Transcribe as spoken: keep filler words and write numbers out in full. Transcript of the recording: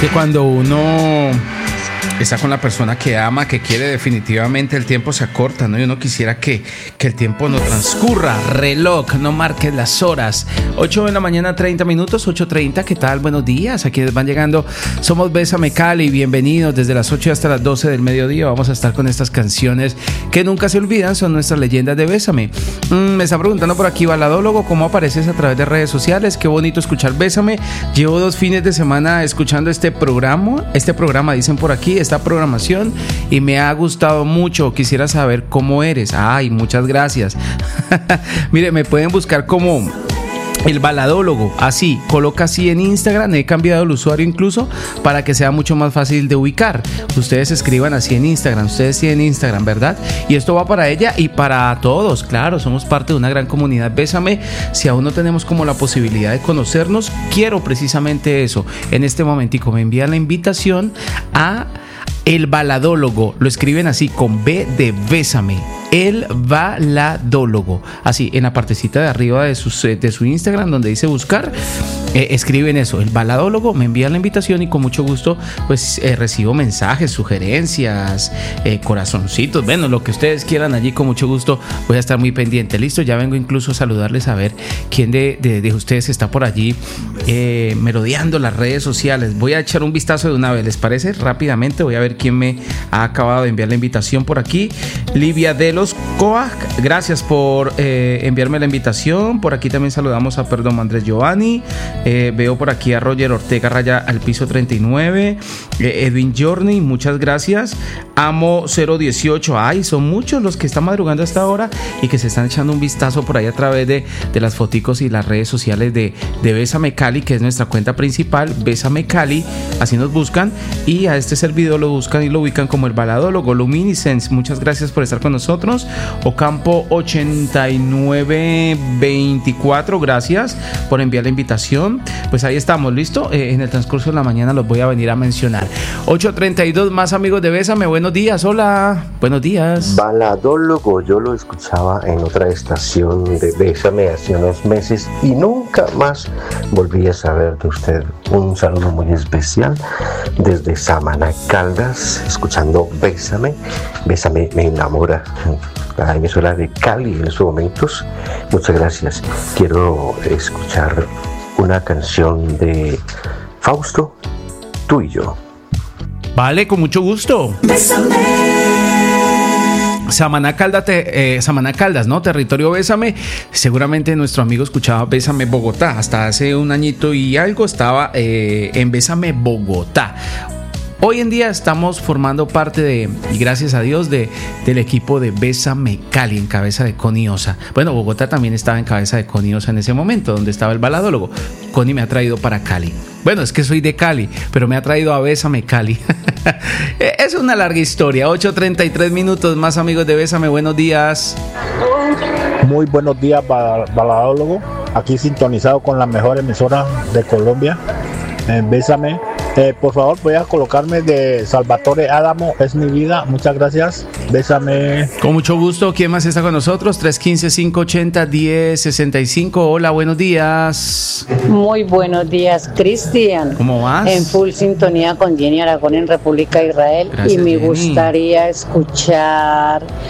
que cuando uno está con la persona que ama, que quiere, definitivamente el tiempo se acorta, ¿no? Y uno quisiera que, que el tiempo no transcurra, reloj, no marque las horas. ocho de la mañana, treinta minutos, ocho treinta, ¿qué tal? Buenos días, aquí van llegando. Somos Bésame Cali, bienvenidos desde las ocho hasta las doce del mediodía. Vamos a estar con estas canciones que nunca se olvidan, son nuestras leyendas de Bésame. Mm, me están preguntando por aquí, Baladólogo, ¿cómo apareces a través de redes sociales? Qué bonito escuchar Bésame. Llevo dos fines de semana escuchando este programa, este programa, dicen por aquí, esta programación, y me ha gustado mucho. Quisiera saber cómo eres. Ay, muchas gracias. Mire, me pueden buscar como El Baladólogo, así, coloca así en Instagram. He cambiado el usuario incluso para que sea mucho más fácil de ubicar. Ustedes escriban así en Instagram, ustedes tienen Instagram, ¿verdad? Y esto va para ella y para todos, claro, somos parte de una gran comunidad. Bésame, si aún no tenemos como la posibilidad de conocernos, quiero precisamente eso. En este momentico me envían la invitación a El Baladólogo, lo escriben así con B de Bésame, El Baladólogo, así en la partecita de arriba de su, de su Instagram donde dice buscar, eh, escriben eso, El Baladólogo, me envían la invitación y con mucho gusto pues eh, recibo mensajes, sugerencias, eh, corazoncitos, bueno, lo que ustedes quieran allí, con mucho gusto voy a estar muy pendiente. Listo, ya vengo incluso a saludarles, a ver quién de, de, de ustedes está por allí eh, merodeando las redes sociales. Voy a echar un vistazo de una vez, ¿les parece? Rápidamente voy a ver quién me ha acabado de enviar la invitación por aquí. Livia de los Coag, gracias por eh, enviarme la invitación. Por aquí también saludamos a Perdón Andrés Giovanni. Eh, veo por aquí a Roger Ortega Raya al piso treinta y nueve. Eh, Edwin Journey, muchas gracias. Amo cero dieciocho. Ay, son muchos los que están madrugando hasta ahora y que se están echando un vistazo por ahí a través de, de las foticos y las redes sociales de, de Bésame Cali, que es nuestra cuenta principal, Bésame Cali, así nos buscan, y a este servidor lo buscan y lo ubican como El Baladólogo. Luminiscence, muchas gracias por estar con nosotros. Ocampo ochenta y nueve veinticuatro, gracias por enviar la invitación. Pues ahí estamos, listo. Eh, en el transcurso de la mañana los voy a venir a mencionar. ocho treinta y dos, más amigos de Bésame, buenos días, hola, buenos días. Baladólogo, yo lo escuchaba en otra estación de Bésame hace unos meses y nunca más volví a saber de usted. Un saludo muy especial desde Samaná, Caldas, escuchando Bésame. Bésame me enamora, la emisora de Cali en estos momentos. Muchas gracias. Quiero escuchar una canción de Fausto, Tú y Yo. Vale, con mucho gusto. Bésame. Samaná Caldas, eh, Samaná Caldas, ¿no? Territorio Bésame. Seguramente nuestro amigo escuchaba Bésame Bogotá. Hasta hace un añito y algo estaba eh, en Bésame Bogotá. Hoy en día estamos formando parte de, y gracias a Dios, de, del equipo de Bésame Cali en cabeza de Connie Osa. Bueno, Bogotá también estaba en cabeza de Connie Osa en ese momento, donde estaba El Baladólogo. Connie me ha traído para Cali. Bueno, es que soy de Cali, pero me ha traído a Bésame Cali. Es una larga historia. ocho treinta y tres minutos, más amigos de Bésame, buenos días. Muy buenos días, Baladólogo. Aquí sintonizado con la mejor emisora de Colombia, en Bésame. Eh, por favor, voy a colocarme de Salvatore Adamo, Es mi vida. Muchas gracias. Bésame. Con mucho gusto. ¿Quién más está con nosotros? tres uno cinco, cinco ocho cero, uno cero seis cinco. Hola, buenos días. Muy buenos días, Cristian. ¿Cómo vas? En full sintonía con Jenny Aragón en República de Israel. Gracias, y me Jenny. gustaría escuchar